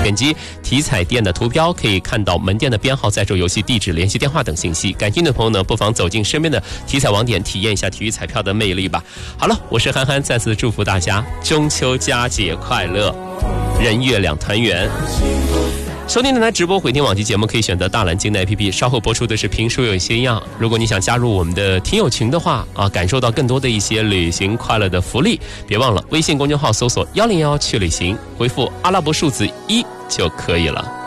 点击体彩店的图标，可以看到门店的编号、在售游戏地址、联系电话等信息。感兴趣的朋友呢，不妨走进身边的体彩网点，体验一下体育彩票的魅力吧。好了，我是憨憨，再次祝福大家中秋佳节快乐，人月两团圆。收听电台直播回听往期节目，可以选择大蓝鲸的 APP。稍后播出的是评书有些样。如果你想加入我们的听友群的话感受到更多的一些旅行快乐的福利，别忘了微信公众号搜索101去旅行，回复阿拉伯数字1就可以了。